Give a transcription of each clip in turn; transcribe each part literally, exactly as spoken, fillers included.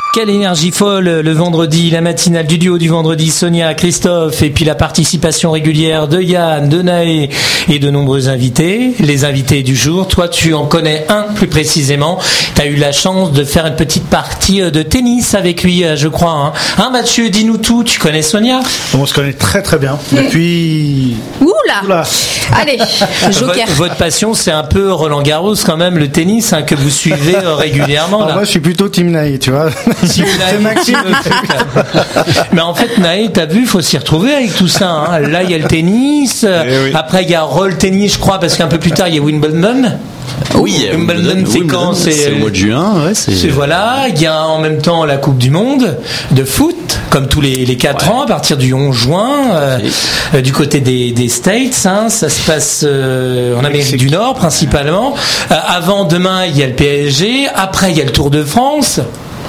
Quelle énergie folle le vendredi, la matinale du duo du vendredi, Sonia, Christophe, et puis la participation régulière de Yann, de Naé et de nombreux invités. Les invités du jour, toi tu en connais un plus précisément. Tu as eu la chance de faire une petite partie de tennis avec lui, je crois. Hein, hein Mathieu, dis-nous tout, tu connais Sonia ? On se connaît très très bien depuis... Oula, Oula. Allez, Joker. Votre, votre passion, c'est un peu Roland Garros quand même, le tennis, hein, que vous suivez régulièrement. Là. Moi je suis plutôt team Naé, tu vois. Si c'est Maxime. Mais en fait, Naé, t'as vu, il faut s'y retrouver avec tout ça. Hein. Là, il y a le tennis. Oui. Après, il y a roll tennis, je crois, parce qu'un peu plus tard, il y a Wimbledon. Oui, Wimbledon, c'est quand c'est, c'est au mois de juin. Ouais, c'est... c'est voilà. Il y a en même temps la Coupe du Monde de foot, comme tous les, les quatre ouais. ans, à partir du onze juin, euh, euh, du côté des, des States. Hein, ça se passe euh, en Amérique du Nord, principalement. Euh, avant, demain, il y a le P S G. Après, il y a le Tour de France.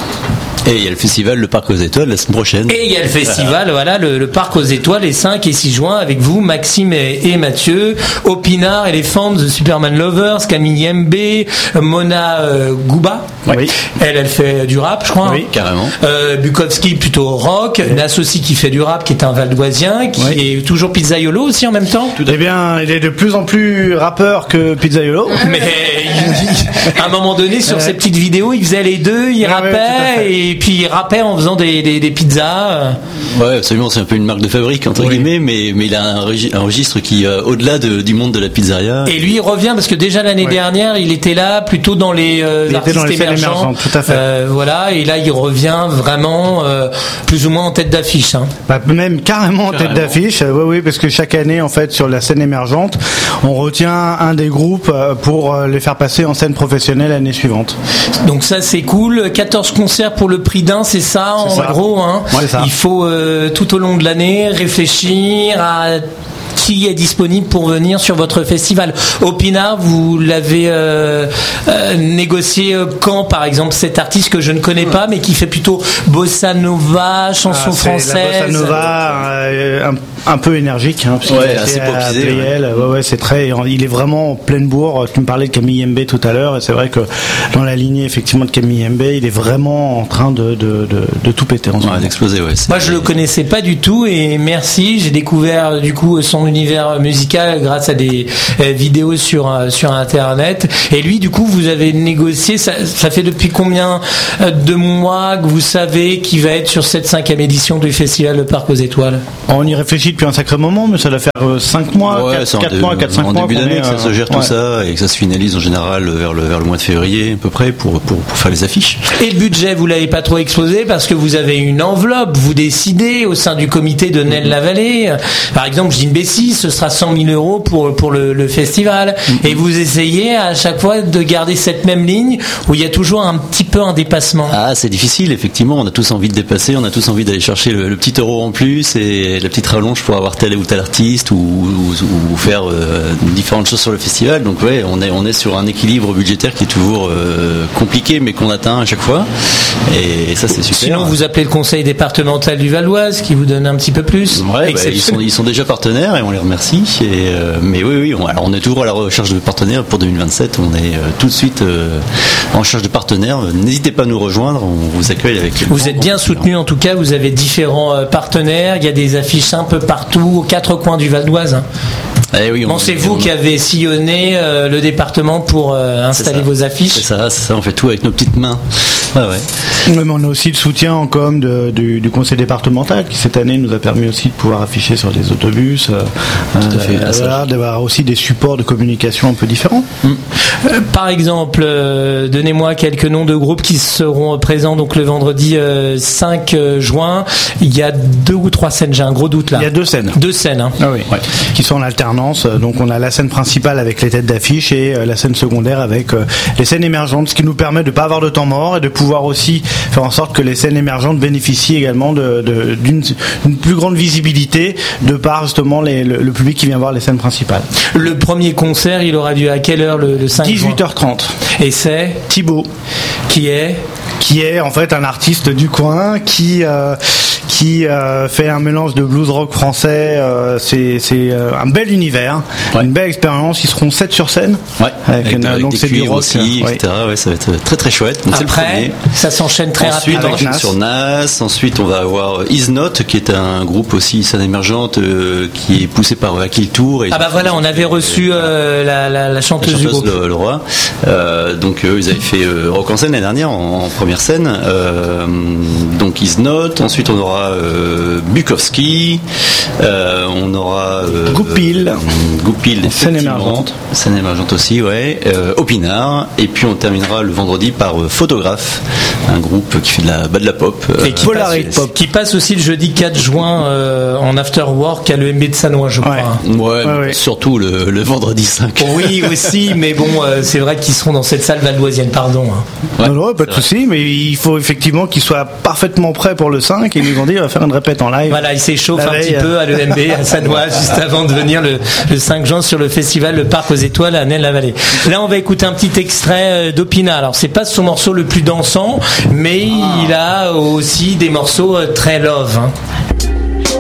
Et il y a le festival Le Parc aux Étoiles la semaine prochaine. Et il y a le festival, voilà, le, le Parc aux Étoiles les cinq et six juin avec vous, Maxime et, et Mathieu, Opinard, Elephant, The Superman Lovers, Camille Mbé, Mona euh, Gouba. Oui. Elle, elle fait du rap, je crois. Oui, carrément. Euh, Bukowski, plutôt rock. Oui. Nas aussi qui fait du rap, qui est un Valdoisien, qui oui. est toujours pizzaiolo aussi en même temps. Tout eh bien, il est de plus en plus rappeur que pizzaiolo. Mais il, à un moment donné, sur ouais. ses petites vidéos, il faisait les deux, il ouais, rappait ouais, et puis il rappait en faisant des, des, des pizzas. Ouais, absolument, c'est un peu une marque de fabrique entre oui. guillemets, mais, mais il a un, regi- un registre qui euh, au-delà de, du monde de la pizzeria. Et lui, il revient parce que déjà l'année ouais. dernière, il était là plutôt dans les euh, il artistes était dans les émergents. émergents. Tout à fait. Euh, voilà, et là, il revient vraiment euh, plus ou moins en tête d'affiche. Hein. Bah, même carrément en carrément. tête d'affiche. Euh, oui, oui, parce que chaque année, en fait, sur la scène émergente, on retient un des groupes pour les faire passer en scène professionnelle l'année suivante. Donc ça, c'est cool. quatorze concerts pour le prix d'un, c'est ça, c'est en ça. gros. Hein. Ouais, ça. Il faut euh, tout au long de l'année réfléchir à qui est disponible pour venir sur votre festival. Opinard, vous l'avez euh, euh, négocié quand, par exemple, cet artiste que je ne connais pas, mais qui fait plutôt bossa nova, chanson ah, française. La bossa nova, euh, un, un peu énergique, hein, ouais, assez popisé. Ouais. Ouais, ouais, c'est très. Il est vraiment en pleine bourre. Tu me parlais de Camille Mbé tout à l'heure, et c'est vrai que dans la lignée effectivement de Camille Mbé, il est vraiment en train de de de, de tout péter en ce ouais, moment. D'exploser, ouais. Moi, je le connaissais pas du tout, et merci. J'ai découvert du coup son univers musical grâce à des euh, vidéos sur euh, sur internet. Et lui, du coup, vous avez négocié. Ça, ça fait depuis combien euh, de mois que vous savez qu'il va être sur cette cinquième édition du festival Le Parc aux Étoiles? On y réfléchit depuis un sacré moment, mais ça doit faire euh, cinq mois, ouais, quatre, quatre dé- mois, quatre cinq mois. En début d'année, que ça se gère euh, tout ouais. ça et que ça se finalise en général vers le vers le mois de février à peu près pour pour, pour faire les affiches. Et le budget, vous l'avez pas trop explosé parce que vous avez une enveloppe. Vous décidez au sein du comité de Nel-la-Vallée. Par exemple, je dis une bêtise, ce sera cent mille euros pour pour le, le festival. Mm-hmm. Et vous essayez à chaque fois de garder cette même ligne où il y a toujours un petit peu un dépassement. Ah, c'est difficile, effectivement. On a tous envie de dépasser, on a tous envie d'aller chercher le, le petit euro en plus et la petite rallonge pour avoir tel ou tel artiste ou, ou, ou faire euh, différentes choses sur le festival. Donc ouais, on est on est sur un équilibre budgétaire qui est toujours euh, compliqué, mais qu'on atteint à chaque fois. Et, et ça, c'est super. Sinon, vous appelez le conseil départemental du Val-d'Oise qui vous donne un petit peu plus. Ouais, bah, ils sont ils sont déjà partenaires et on les remercie. Et, euh, mais oui, oui, on, alors on est toujours à la recherche de partenaires pour deux mille vingt-sept. On est euh, tout de suite euh, en recherche de partenaires. N'hésitez pas à nous rejoindre. On vous accueille avec. Vous êtes bien soutenus en tout cas. Vous avez différents euh, partenaires. Il y a des affiches un peu partout, aux quatre coins du Val-d'Oise. Hein. Eh oui, on, bon, c'est vous on... qui avez sillonné euh, le département pour euh, installer vos affiches. C'est ça, c'est ça. On fait tout avec nos petites mains. Ouais, ouais. Mais on a aussi le soutien en com de, du, du conseil départemental qui cette année nous a permis aussi de pouvoir afficher sur des autobus, euh, tout à fait, euh, voilà, d'avoir aussi des supports de communication un peu différents. Mmh. Euh, par exemple, euh, donnez-moi quelques noms de groupes qui seront présents donc le vendredi euh, cinq juin. Il y a deux ou trois scènes, j'ai un gros doute là. Il y a deux scènes. Deux scènes, hein. Ah oui. Ouais. Qui sont en alternance. Donc on a la scène principale avec les têtes d'affiche et euh, la scène secondaire avec euh, les scènes émergentes, ce qui nous permet de ne pas avoir de temps mort et de pouvoir aussi faire en sorte que les scènes émergentes bénéficient également de, de, d'une, d'une plus grande visibilité de par justement les, le, le public qui vient voir les scènes principales. Le premier concert, il aura lieu à quelle heure le, le cinq juin? dix-huit heures trente. Et c'est Thibaut. Qui est Qui est en fait un artiste du coin qui... Euh, qui qui euh, fait un mélange de blues rock français. Euh, c'est c'est euh, un bel univers, ouais. une belle expérience. Ils seront sept sur scène. Ouais. Avec, avec, une, avec donc des c'est du rock aussi, ouais. et cetera. Ouais, ça va être très très chouette. Donc après, ça s'enchaîne très ensuite, rapidement. Ensuite, sur N A S. Ensuite, on va avoir Is Not, qui est un groupe aussi scène émergente, euh, qui est poussé par Akil Tour. Et ah bah voilà, on avait reçu euh, la, la, la chanteuse, la chanteuse du groupe. Le, le roi. Euh, donc eux, ils avaient fait euh, Rock en scène l'année dernière en, en première scène. Euh, donc Is Not. Ensuite, on aura euh, Bukowski. Euh, on aura euh, Goupil. Euh, Goupil, scène émergente. Scène émergente aussi, ouais. Euh, Opinard. Et puis on terminera le vendredi par euh, Photographe, un groupe qui fait de la, bah, de la pop. Euh, et qui passe, pop. Qui passe aussi le jeudi quatre juin euh, en after work à l'E M B de Sannois, je crois. Ouais, ouais, ouais, ouais. Surtout le, le vendredi cinq. Oui, aussi, mais bon, euh, c'est vrai qu'ils seront dans cette salle valdoisienne, pardon. Hein. Ouais, non, non, pas de souci, mais il faut effectivement qu'ils soient parfaitement prêts pour le cinq et ils nous ont dit on va faire une répète en live. Voilà, ils s'échauffent un petit peu à l'E M B, à Sannois, juste avant de venir le, le cinq juin sur le festival Le Parc aux Étoiles à Nel-la-Vallée. Là, on va écouter un petit extrait d'Opina. Alors, c'est pas son morceau le plus dansant, mais il a aussi des morceaux très love. Hein.